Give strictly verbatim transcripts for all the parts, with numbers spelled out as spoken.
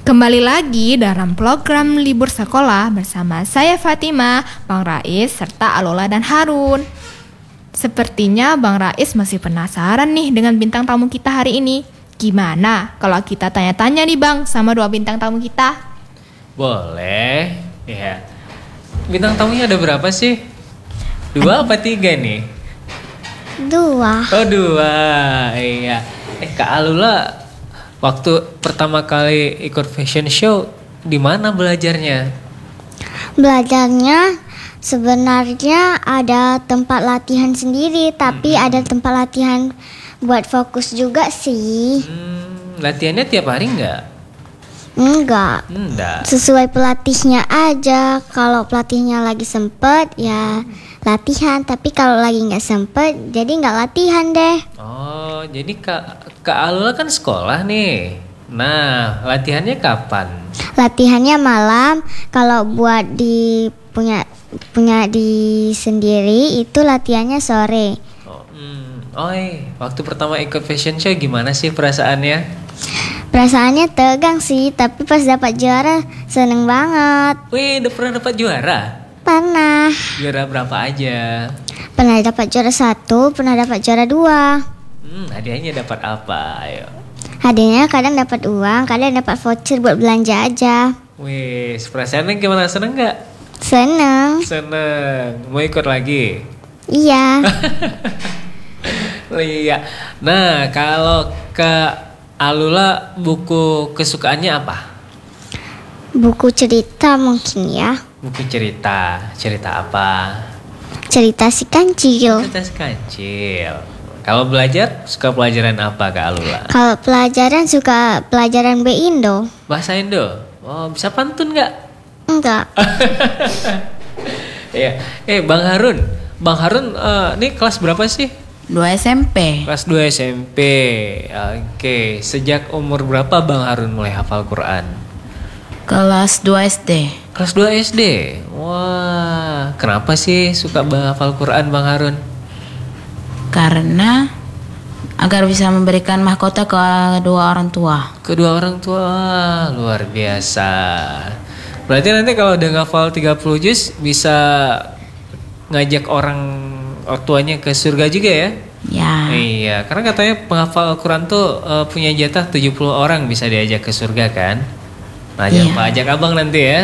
Kembali lagi dalam program Libur Sekolah bersama saya Fatima, Bang Rais, serta Alola dan Harun. Sepertinya Bang Rais masih penasaran nih dengan bintang tamu kita hari ini. Gimana kalau kita tanya-tanya nih Bang sama dua bintang tamu kita? Boleh, ya. Bintang tamunya ada berapa sih? Dua apa tiga nih? Dua. Oh dua, iya. Eh Kak Alula, waktu pertama kali ikut fashion show, di mana belajarnya? Belajarnya sebenarnya ada tempat latihan sendiri, tapi Hmm. ada tempat latihan buat fokus juga sih. Hmm, latihannya tiap hari nggak? Enggak. Enggak. Sesuai pelatihnya aja. Kalau pelatihnya lagi sempet ya latihan, tapi kalau lagi nggak sempet jadi nggak latihan deh. Oh, jadi Kak, Kak Alula kan sekolah nih. Nah, latihannya kapan? Latihannya malam. Kalau buat di punya punya di sendiri itu latihannya sore. Oh, hmm. oh iya. Waktu pertama ikut fashion show gimana sih perasaannya? Perasaannya tegang sih, tapi pas dapat juara seneng banget. Wih, udah pernah dapat juara? Pernah, Juara berapa aja? pernah dapat juara satu, pernah dapat juara dua. Hmm, hadiahnya dapat apa? Ayo. Hadiahnya kadang dapat uang, kadang dapat voucher buat belanja aja. Wih, perasaannya gimana? Seneng nggak? Seneng, Seneng. Mau ikut lagi? iya. Iya. Nah, kalau Kak Alula buku kesukaannya apa? Buku cerita mungkin ya. Buku cerita. Cerita apa? Cerita si kancil. Cerita si kancil. Kalau belajar, suka pelajaran apa Kak Alula? Kalau pelajaran suka pelajaran B Indo. Bahasa Indo. Oh, bisa pantun nggak? Enggak. Iya. Eh, Bang Harun. Bang Harun, eh, ini kelas berapa sih? dua S M P. Kelas dua S M P. Oke, sejak umur berapa Bang Harun mulai hafal Quran? Kelas dua S D. Kelas dua S D. Wah, kenapa sih suka hafal Quran Bang Harun? Karena agar bisa memberikan mahkota ke kedua orang tua. Kedua orang tua, wah, luar biasa. Berarti nanti kalau udah ngafal tiga puluh juz bisa ngajak orang orang tuanya ke surga juga ya? Ya. Iya, karena katanya penghafal Al-Quran tuh uh, punya jatah tujuh puluh orang bisa diajak ke surga kan? Nah, jangan Iya. lupa ajak abang nanti ya.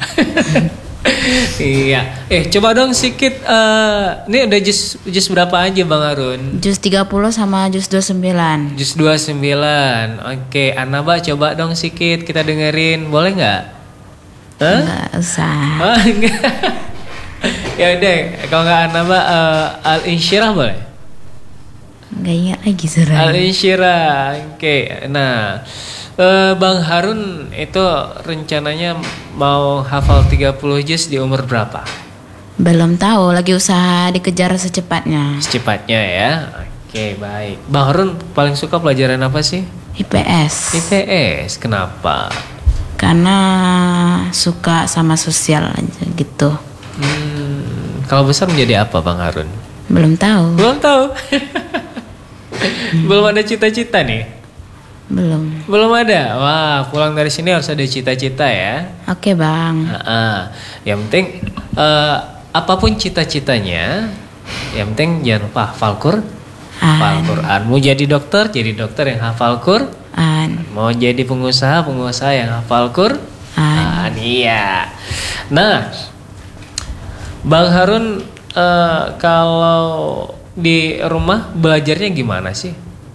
Iya. Eh, coba dong sedikit. Uh, ini udah jus jus berapa aja Bang Harun? Juz tiga puluh sama juz dua puluh sembilan. Jus dua puluh sembilan. Oke, Anaba coba dong sedikit kita dengerin. Boleh nggak? Hah? Enggak usah. Oh, enggak. Ya udah, kalau nggak Anaba uh, Al-Insyirah boleh? Enggak ingat lagi surah. Al-Insyirah. Oke. Nah, eh, Bang Harun itu rencananya mau hafal tiga puluh juz di umur berapa? Belum tahu, lagi usaha dikejar secepatnya. Secepatnya ya. Oke, baik. Bang Harun paling suka pelajaran apa sih? I P S. I P S. Kenapa? Karena suka sama sosial aja gitu. Hmm, kalau besar menjadi apa Bang Harun? Belum tahu. Belum tahu. Belum ada cita-cita nih. Belum. Belum ada. Wah, pulang dari sini harus ada cita-cita ya. Oke, Bang. Nah, yang penting eh, apapun cita-citanya, yang penting jangan lupa hafal Quran. Hafal Quran. Mau jadi dokter, jadi dokter yang hafal Quran. Mau jadi pengusaha, pengusaha yang hafal Quran. Nah, iya. Nah, Bang Harun eh, kalau di rumah belajarnya gimana sih?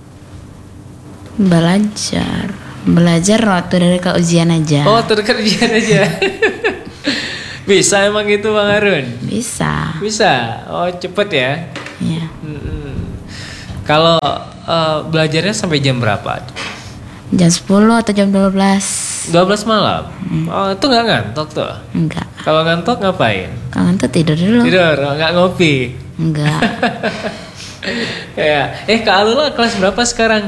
Belajar. Belajar waktu dari ke ujian aja. Oh, terdekat ujian aja. Bisa emang itu Bang Harun? Bisa. Bisa. Oh, cepet ya. Iya. Mm-mm. Kalau uh, belajarnya sampai jam berapa? Jam sepuluh atau jam dua belas. dua belas malam. Hmm. Oh, itu nggak ngantuk tuh? Enggak. Kalau ngantuk ngapain? Kalau ngantuk tidur dulu. Tidur, nggak ngopi. Enggak. Ya. Eh, Kak Alula kelas berapa sekarang?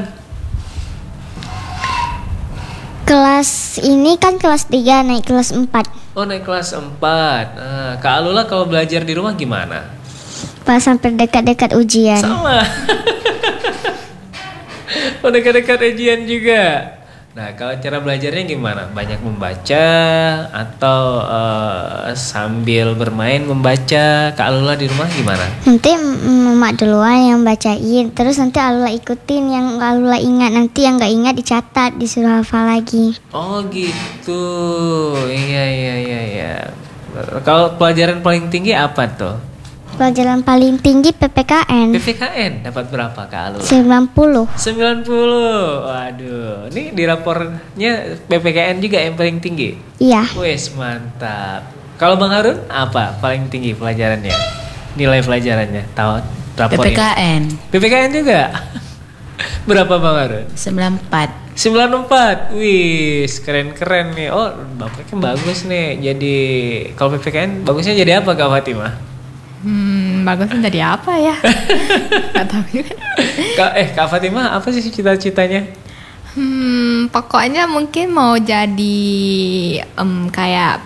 Kelas ini kan kelas tiga, naik kelas empat. Oh, naik kelas empat. Nah, Kak Alula kalau belajar di rumah gimana? Pas sampai dekat-dekat ujian. Sama. Oh, dekat-dekat ujian juga. Nah, kalau cara belajarnya gimana? Banyak membaca atau uh, sambil bermain membaca? Kak Alula di rumah gimana? Nanti Mama duluan yang bacain, terus nanti Alula ikutin yang Alula ingat, nanti yang nggak ingat dicatat, disuruh hafal lagi. Oh gitu, iya iya iya iya. Kalau pelajaran paling tinggi apa tuh? Pelajaran paling tinggi P P K N. P P K N dapat berapa Kak Alula? sembilan puluh. sembilan puluh. Waduh, ini di rapornya P P K N juga yang paling tinggi? Iya. Wes mantap. Kalau Bang Harun apa paling tinggi pelajarannya? Nilai pelajarannya? Tahu rapor P P K N. ini? P P K N juga? Berapa Bang Harun? sembilan puluh empat. sembilan puluh empat. Wih, keren-keren nih. Oh, bapaknya bagus nih. Jadi kalau P P K N bagusnya jadi apa Kak Fatimah? Hmm, bagusnya jadi apa ya? Gak tahu juga. Kak, eh Kak Fatimah apa sih cita-citanya? Hmm, pokoknya mungkin mau jadi em, kayak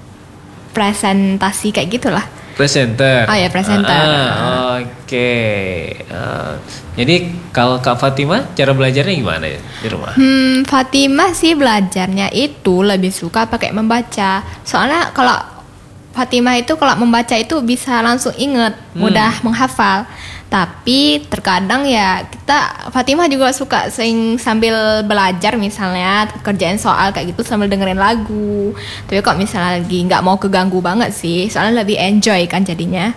presentasi kayak gitulah. Presenter. Oh ya, presenter. Ah, Oke. Ah, jadi kalau Kak Fatimah cara belajarnya gimana ya di rumah? Hmm, Fatimah sih belajarnya itu lebih suka pakai membaca. Soalnya kalau Fatimah itu kalau membaca itu bisa langsung inget, Hmm. mudah menghafal. Tapi terkadang ya kita Fatimah juga suka sering sambil belajar misalnya kerjain soal kayak gitu sambil dengerin lagu. Tapi kok misalnya lagi nggak mau keganggu banget sih, soalnya lebih enjoy kan jadinya.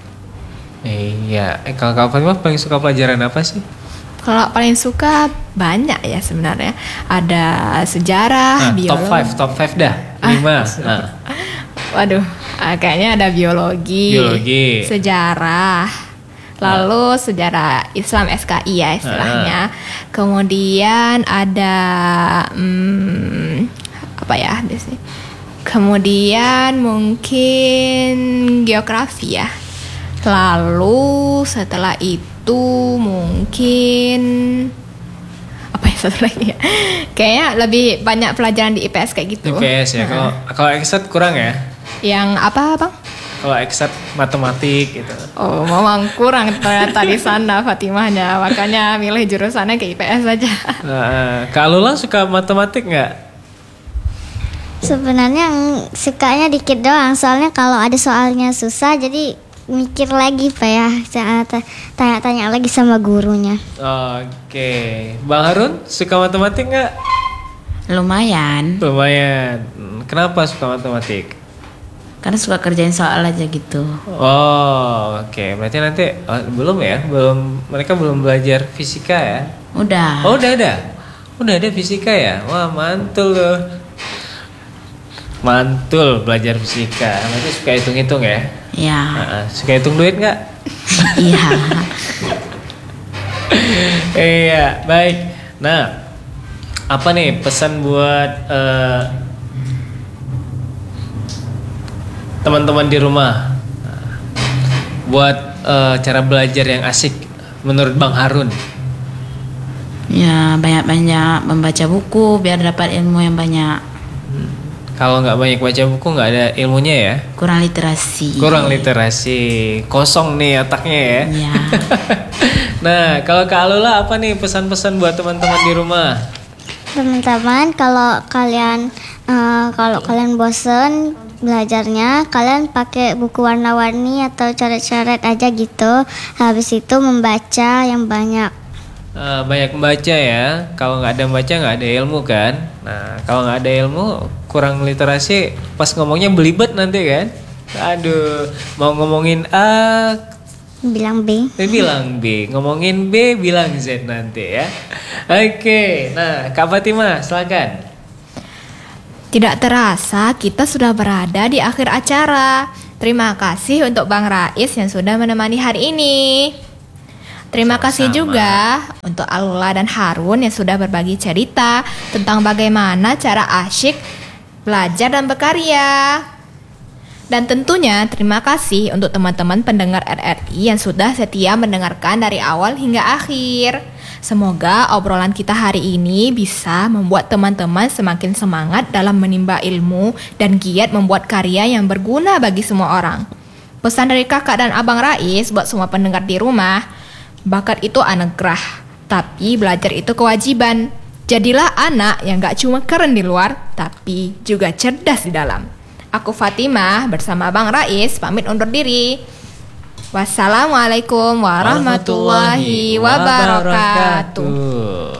Iya. Eh kalau Kak Fatimah paling suka pelajaran apa sih? Kalau paling suka banyak ya sebenarnya. Ada sejarah, Nah, top biologi. five, top five dah. Lima. Nah. Waduh, ah, kayaknya ada biologi, Biologi. sejarah, lalu sejarah Islam S K I ya istilahnya. Kemudian ada hmm, apa ya biasanya? Kemudian mungkin geografi ya. Lalu setelah itu mungkin apa ya satu lagi ya? Kayaknya lebih banyak pelajaran di I P S kayak gitu. I P S ya. Kalau kalau Exet kurang ya? Yang apa bang? Kalau Exet matematik gitu. Oh, memang kurang ternyata di sana Fatimahnya, makanya milih jurusannya ke I P S aja. Nah, Kak Lula suka matematik nggak? Sebenarnya ng- sukanya dikit doang, soalnya kalau ada soalnya susah jadi mikir lagi Pak ya, Sa- ta- tanya-tanya lagi sama gurunya. Oke, Bang Harun suka matematik nggak? Lumayan. Lumayan. Hmm, Kenapa suka matematik? Karena suka kerjain soal aja gitu. Oh, oke. Berarti nanti oh, belum ya? Belum mereka belum belajar fisika ya? Udah. Oh, udah ada. Udah ada fisika ya? Wah, mantul loh. Mantul belajar fisika. Berarti suka hitung-hitung ya? Ya. Nah, suka hitung duit nggak? Iya. Iya, baik. Nah, apa nih pesan buat eh, teman-teman di rumah? Buat eh, cara belajar yang asik menurut Bang Harun? Ya, banyak-banyak membaca buku biar dapat ilmu yang banyak. Kalau nggak banyak baca buku nggak ada ilmunya ya? Kurang literasi. Kurang literasi, kosong nih otaknya ya. Iya. Nah, kalau Kak Alula apa nih pesan-pesan buat teman-teman di rumah? Teman-teman, kalau kalian eh, kalau kalian bosen belajarnya, kalian pakai buku warna-warni atau coret-coret aja gitu. Habis itu membaca yang banyak. Eh, banyak membaca ya. Kalau nggak ada membaca nggak ada ilmu kan. Nah, kalau nggak ada ilmu kurang literasi, pas ngomongnya belibet nanti kan. Aduh, mau ngomongin A Bilang B. B bilang B, ngomongin B bilang Z nanti ya. Oke, nah Kak Fatimah silakan. Tidak terasa kita sudah berada di akhir acara. Terima kasih untuk Bang Rais yang sudah menemani hari ini. Terima kasih Sama-sama. juga untuk Alula dan Harun yang sudah berbagi cerita tentang bagaimana cara asyik belajar dan berkarya. Dan tentunya terima kasih untuk teman-teman pendengar R R I yang sudah setia mendengarkan dari awal hingga akhir. Semoga obrolan kita hari ini bisa membuat teman-teman semakin semangat dalam menimba ilmu dan giat membuat karya yang berguna bagi semua orang. Pesan dari kakak dan abang Rais buat semua pendengar di rumah, bakat itu anugerah, tapi belajar itu kewajiban. Jadilah anak yang gak cuma keren di luar, tapi juga cerdas di dalam. Aku Fatimah bersama Bang Rais pamit undur diri. Wassalamualaikum warahmatullahi wabarakatuh.